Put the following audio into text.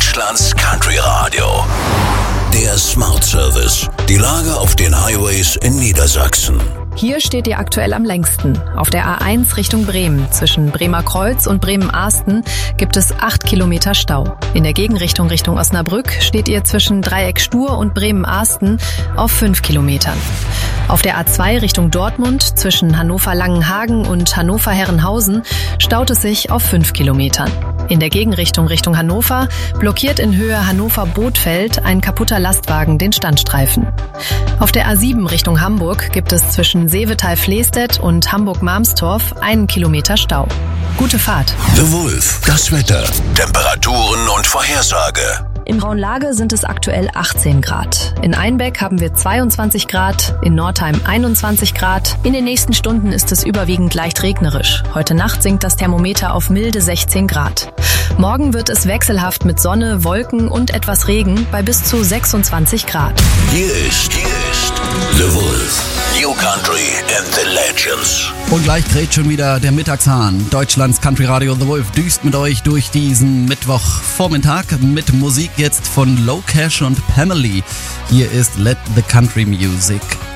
Deutschlands Country Radio. Der Smart Service. Die Lage auf den Highways in Niedersachsen. Hier steht ihr aktuell am längsten. Auf der A1 Richtung Bremen. Zwischen Bremer Kreuz und Bremen-Ahsten gibt es 8 Kilometer Stau. In der Gegenrichtung Richtung Osnabrück steht ihr zwischen Dreieck Stur und Bremen-Ahsten auf 5 Kilometern. Auf der A2 Richtung Dortmund zwischen Hannover-Langenhagen und Hannover-Herrenhausen staut es sich auf 5 Kilometern. In der Gegenrichtung Richtung Hannover blockiert in Höhe Hannover-Bothfeld ein kaputter Lastwagen den Standstreifen. Auf der A7 Richtung Hamburg gibt es zwischen Seevetal-Flestedt und Hamburg-Marmstorf 1 Kilometer Stau. Gute Fahrt. The Wolf, das Wetter, Temperaturen und Vorhersage. Im Rauen Lage sind es aktuell 18 Grad. In Einbeck haben wir 22 Grad, in Nordheim 21 Grad. In den nächsten Stunden ist es überwiegend leicht regnerisch. Heute Nacht sinkt das Thermometer auf milde 16 Grad. Morgen wird es wechselhaft mit Sonne, Wolken und etwas Regen bei bis zu 26 Grad. Hier ist The Wolf. New Country and the Legends. Und gleich kräht schon wieder der Mittagshahn. Deutschlands Country Radio The Wolf düst mit euch durch diesen Mittwochvormittag mit Musik jetzt von Low Cash und Pamela. Hier ist Let the Country Music